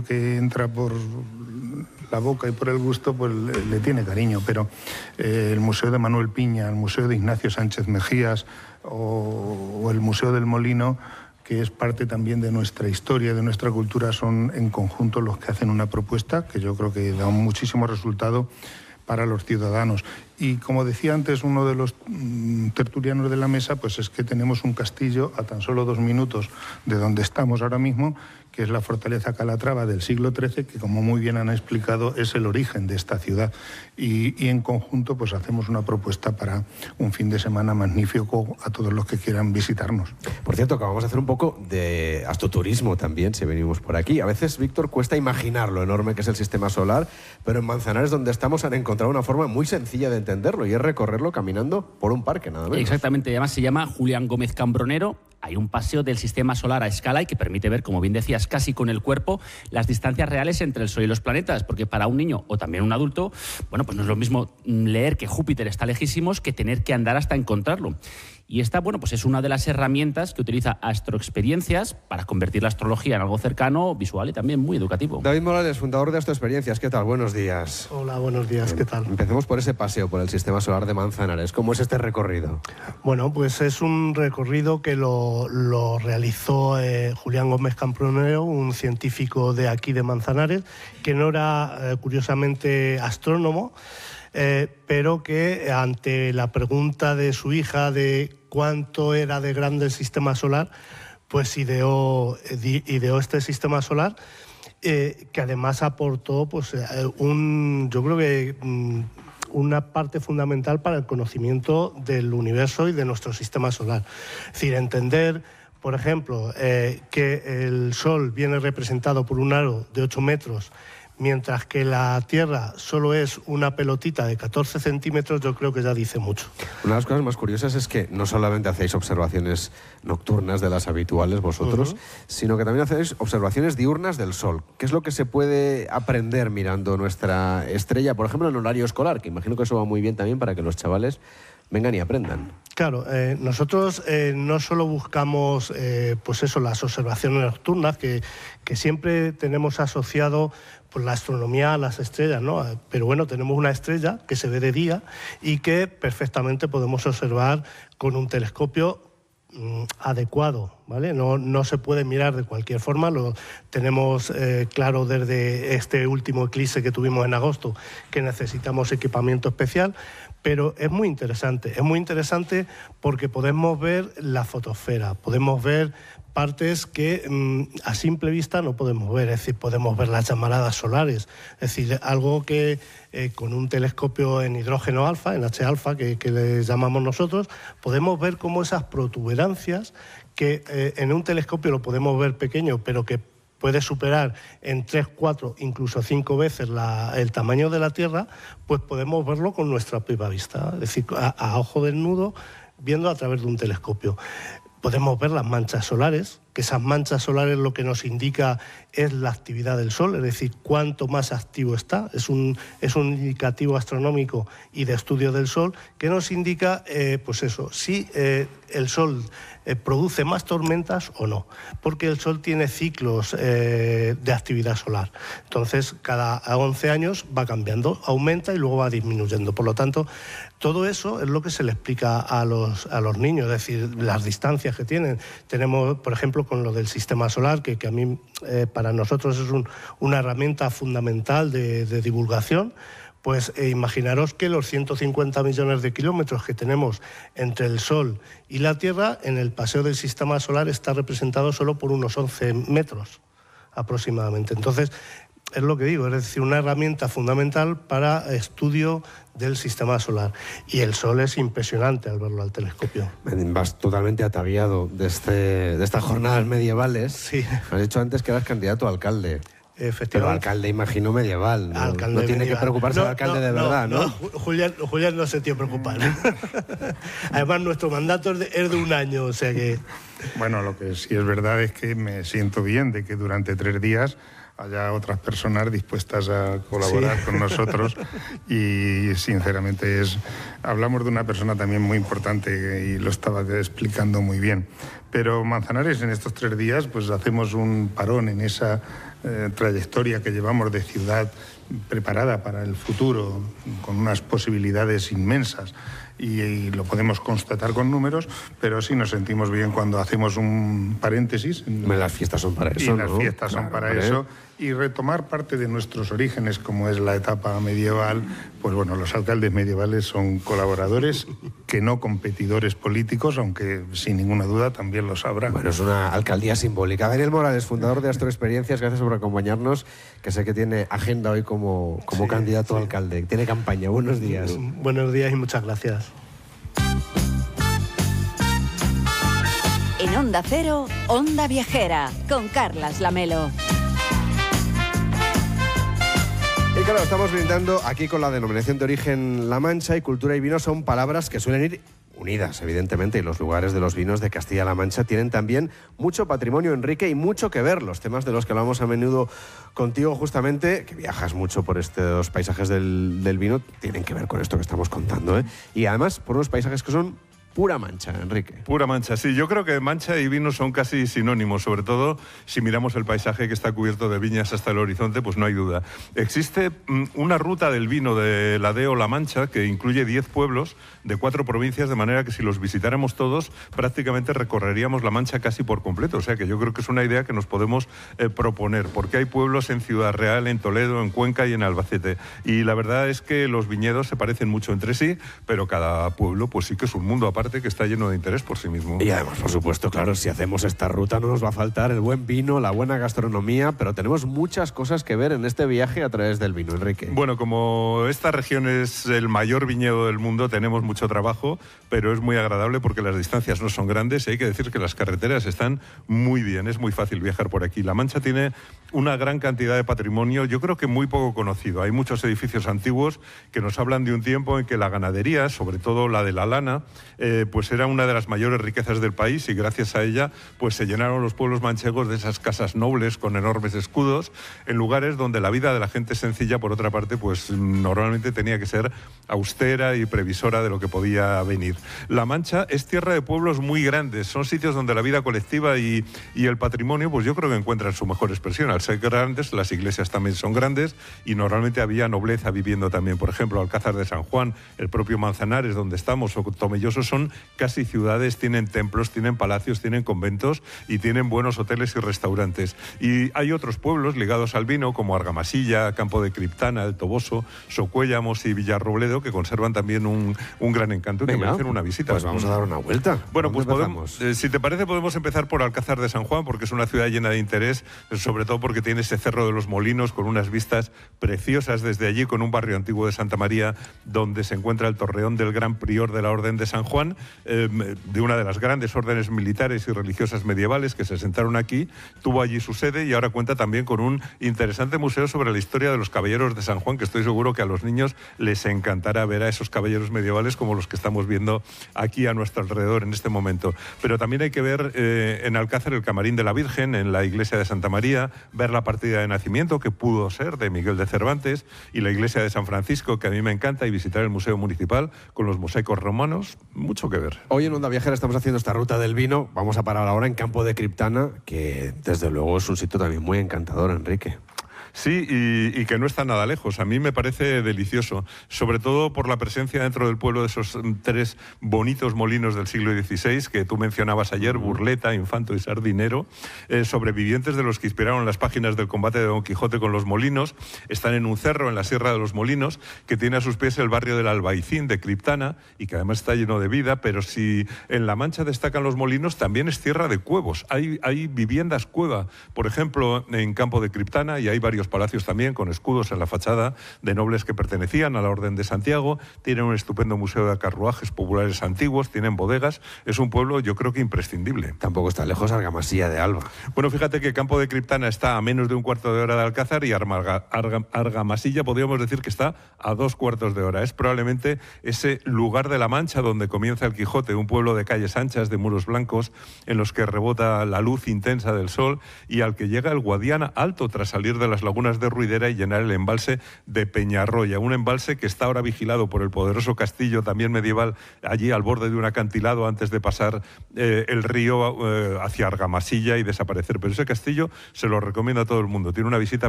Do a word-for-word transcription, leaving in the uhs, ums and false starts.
que entra por la boca y por el gusto, pues le, le tiene cariño, pero eh, el Museo de Manuel Piña, el Museo de Ignacio Sánchez Mejías o, o el Museo del Molino, que es parte también de nuestra historia, de nuestra cultura, son en conjunto los que hacen una propuesta que yo creo que da un muchísimo resultado para los ciudadanos. Y como decía antes uno de los mm, tertulianos de la mesa, pues es que tenemos un castillo a tan solo dos minutos de donde estamos ahora mismo, que es la Fortaleza Calatrava del siglo trece, que como muy bien han explicado es el origen de esta ciudad. Y, y en conjunto pues hacemos una propuesta para un fin de semana magnífico a todos los que quieran visitarnos. Por cierto, que vamos a hacer un poco de astroturismo también, si venimos por aquí. A veces, Víctor, cuesta imaginar lo enorme que es el sistema solar, pero en Manzanares, donde estamos, han encontrado una forma muy sencilla de entenderlo, y es recorrerlo caminando por un parque, nada menos. Exactamente, además se llama Julián Gómez Cambronero. Hay un paseo del sistema solar a escala y que permite ver, como bien decías, casi con el cuerpo, las distancias reales entre el Sol y los planetas, porque para un niño o también un adulto, bueno, pues no es lo mismo leer que Júpiter está lejísimos que tener que andar hasta encontrarlo. Y esta, bueno, pues es una de las herramientas que utiliza Astroexperiencias para convertir la astrología en algo cercano, visual y también muy educativo. David Morales, fundador de Astroexperiencias, ¿qué tal? Buenos días. Hola, buenos días, ¿qué tal? Empecemos por ese paseo por el sistema solar de Manzanares. ¿Cómo es este recorrido? Bueno, pues es un recorrido que lo, lo realizó eh, Julián Gómez Cambronero, un científico de aquí de Manzanares, que no era, eh, curiosamente, astrónomo, eh, pero que ante la pregunta de su hija de cuánto era de grande el sistema solar, pues ideó, ideó este sistema solar, eh, que además aportó pues, un, yo creo que mm, una parte fundamental para el conocimiento del universo y de nuestro sistema solar. Es decir, entender, por ejemplo, eh, que el Sol viene representado por un aro de ocho metros, mientras que la Tierra solo es una pelotita de catorce centímetros, yo creo que ya dice mucho. Una de las cosas más curiosas es que no solamente hacéis observaciones nocturnas de las habituales vosotros, uh-huh. sino que también hacéis observaciones diurnas del Sol. ¿Qué es lo que se puede aprender mirando nuestra estrella, por ejemplo, en horario escolar? Que imagino que eso va muy bien también para que los chavales vengan y aprendan. Claro, eh, nosotros eh, no solo buscamos eh, pues eso, las observaciones nocturnas, que, que siempre tenemos asociado pues, la astronomía a las estrellas, ¿no? Pero bueno, tenemos una estrella que se ve de día y que perfectamente podemos observar con un telescopio mm, adecuado, ¿vale? No, no se puede mirar de cualquier forma, lo tenemos eh, claro desde este último eclipse que tuvimos en agosto, que necesitamos equipamiento especial. Pero es muy interesante, es muy interesante porque podemos ver la fotosfera, podemos ver partes que mmm, a simple vista no podemos ver, es decir, podemos ver las llamaradas solares, es decir, algo que eh, con un telescopio en hidrógeno alfa, en H alfa, que, que le llamamos nosotros, podemos ver cómo esas protuberancias, que eh, en un telescopio lo podemos ver pequeño, pero que puede superar en tres, cuatro, incluso cinco veces la, el tamaño de la Tierra, pues podemos verlo con nuestra propia vista, es decir, a, a ojo desnudo, viendo a través de un telescopio. Podemos ver las manchas solares, que esas manchas solares lo que nos indica es la actividad del Sol, es decir, cuánto más activo está. Es un, es un indicativo astronómico y de estudio del Sol que nos indica, eh, pues eso, si eh, el Sol eh, produce más tormentas o no, porque el Sol tiene ciclos eh, de actividad solar. Entonces, cada once años va cambiando, aumenta y luego va disminuyendo. Por lo tanto, todo eso es lo que se le explica a los, a los niños, es decir, las distancias que tienen. Tenemos, por ejemplo, con lo del sistema solar, que, que a mí, eh, para nosotros es un, una herramienta fundamental de, de divulgación, pues eh, imaginaros que los ciento cincuenta millones de kilómetros que tenemos entre el Sol y la Tierra, en el paseo del sistema solar está representado solo por unos once metros aproximadamente. Entonces, es lo que digo, es decir, una herramienta fundamental para estudio del sistema solar. Y el Sol es impresionante al verlo al telescopio. Vas totalmente ataviado de, este, de estas jornadas medievales. Sí. Has dicho antes que eras candidato a alcalde. Pero alcalde, imagino, medieval. No, alcalde no tiene medieval. que preocuparse no, el alcalde no, de verdad, ¿no? ¿no? no. Julián, Julián no se tiene que preocupar. Además, nuestro mandato es de, es de un año, o sea que... Bueno, lo que sí es verdad es que me siento bien de que durante tres días haya otras personas dispuestas a colaborar sí. con nosotros y sinceramente es hablamos de una persona también muy importante y lo estaba explicando muy bien, Pero Manzanares, en estos tres días, pues hacemos un parón en esa eh, trayectoria que llevamos de ciudad preparada para el futuro, con unas posibilidades inmensas. Y, y lo podemos constatar con números, pero sí nos sentimos bien cuando hacemos un paréntesis. Las fiestas son para eso, Y las ¿no? fiestas son Claro, para hombre. eso. Y retomar parte de nuestros orígenes, como es la etapa medieval. Pues bueno, los alcaldes medievales son colaboradores, que no competidores políticos, aunque sin ninguna duda también los habrá. Bueno, es una alcaldía simbólica. Daniel Morales, fundador de Astro Experiencias, gracias por acompañarnos, que sé que tiene agenda hoy como, como Sí, candidato a sí. alcalde. Tiene campaña. Buenos días. Buenos días y muchas gracias. En Onda Cero, Onda Viajera, con Carlas Lamelo. Y claro, estamos brindando aquí con la denominación de origen La Mancha, y cultura y vino son palabras que suelen ir unidas, evidentemente, y los lugares de los vinos de Castilla-La Mancha tienen también mucho patrimonio, Enrique, y mucho que ver. Los temas de los que hablamos a menudo contigo, justamente, que viajas mucho por estos paisajes del, del vino, tienen que ver con esto que estamos contando, ¿eh? Y además por unos paisajes que son pura Mancha, Enrique. Pura Mancha, sí. Yo creo que Mancha y vino son casi sinónimos, sobre todo si miramos el paisaje que está cubierto de viñas hasta el horizonte, pues no hay duda. Existe mm, una ruta del vino de la D E O La Mancha que incluye diez pueblos de cuatro provincias, de manera que si los visitáramos todos, prácticamente recorreríamos La Mancha casi por completo. O sea que yo creo que es una idea que nos podemos eh, proponer, porque hay pueblos en Ciudad Real, en Toledo, en Cuenca y en Albacete. Y la verdad es que los viñedos se parecen mucho entre sí, pero cada pueblo pues sí que es un mundo aparte que está lleno de interés por sí mismo. Y además, por supuesto, claro, si hacemos esta ruta no nos va a faltar el buen vino, la buena gastronomía, pero tenemos muchas cosas que ver en este viaje a través del vino, Enrique. Bueno, como esta región es el mayor viñedo del mundo, tenemos mucho trabajo, pero es muy agradable porque las distancias no son grandes y hay que decir que las carreteras están muy bien, es muy fácil viajar por aquí. La Mancha tiene una gran cantidad de patrimonio, yo creo que muy poco conocido. Hay muchos edificios antiguos que nos hablan de un tiempo en que la ganadería, sobre todo la de la lana, eh, pues era una de las mayores riquezas del país, y gracias a ella pues se llenaron los pueblos manchegos de esas casas nobles con enormes escudos, en lugares donde la vida de la gente sencilla, por otra parte, pues normalmente tenía que ser austera y previsora de lo que podía venir. La Mancha es tierra de pueblos muy grandes, son sitios donde la vida colectiva y, y el patrimonio, pues yo creo que encuentran su mejor expresión. Al ser grandes, las iglesias también son grandes y normalmente había nobleza viviendo también. Por ejemplo, Alcázar de San Juan, el propio Manzanares, donde estamos, o Tomelloso, son casi ciudades, tienen templos, tienen palacios, tienen conventos y tienen buenos hoteles y restaurantes. Y hay otros pueblos ligados al vino, como Argamasilla, Campo de Criptana, El Toboso, Socuéllamos y Villarrobledo, que conservan también un, un gran encanto y que Venga, merecen una visita. Pues vamos a dar una vuelta. Bueno, ¿Por pues dónde podemos, empezamos? eh, si te parece, podemos empezar por Alcázar de San Juan, porque es una ciudad llena de interés, sobre todo porque tiene ese Cerro de los Molinos con unas vistas preciosas desde allí, con un barrio antiguo de Santa María donde se encuentra el torreón del gran prior de la Orden de San Juan, eh, de una de las grandes órdenes militares y religiosas medievales que se asentaron aquí. Tuvo allí su sede y ahora cuenta también con un interesante museo sobre la historia de los caballeros de San Juan, que estoy seguro que a los niños les encantará ver a esos caballeros medievales como los que estamos viendo aquí a nuestro alrededor en este momento. Pero también hay que ver eh, en Alcázar el Camarín de la Virgen, en la iglesia de Santa María, ver la partida de nacimiento, que pudo ser de Miguel de Cervantes, y la iglesia de San Francisco, que a mí me encanta, y visitar el Museo Municipal con los mosaicos romanos. Mucho que ver. Hoy en Onda Viajera estamos haciendo esta ruta del vino. Vamos a parar ahora en Campo de Criptana, que desde luego es un sitio también muy encantador, Enrique. Sí, y, y que no está nada lejos. A mí me parece delicioso, sobre todo por la presencia dentro del pueblo de esos tres bonitos molinos del siglo dieciséis que tú mencionabas ayer, Burleta, Infanto y Sardinero, eh, sobrevivientes de los que inspiraron las páginas del combate de Don Quijote con los molinos. Están en un cerro en la Sierra de los Molinos, que tiene a sus pies el barrio del Albaicín de Criptana, y que además está lleno de vida. Pero si en La Mancha destacan los molinos, también es tierra de cuevos. Hay, hay viviendas cueva, por ejemplo, en Campo de Criptana, y hay varios palacios también con escudos en la fachada de nobles que pertenecían a la Orden de Santiago. Tienen un estupendo museo de carruajes populares antiguos, tienen bodegas. Es un pueblo, yo creo que imprescindible. Tampoco está lejos Argamasilla de Alba. Bueno, fíjate que Campo de Criptana está a menos de un cuarto de hora de Alcázar, y Arga, Arga, Argamasilla podríamos decir que está a dos cuartos de hora. Es probablemente ese lugar de la Mancha donde comienza el Quijote, un pueblo de calles anchas, de muros blancos, en los que rebota la luz intensa del sol y al que llega el Guadiana Alto tras salir de las lagunas de Ruidera y llenar el embalse de Peñarroya, un embalse que está ahora vigilado por el poderoso castillo también medieval allí al borde de un acantilado antes de pasar eh, el río eh, hacia Argamasilla y desaparecer. Pero ese castillo se lo recomiendo a todo el mundo. Tiene una visita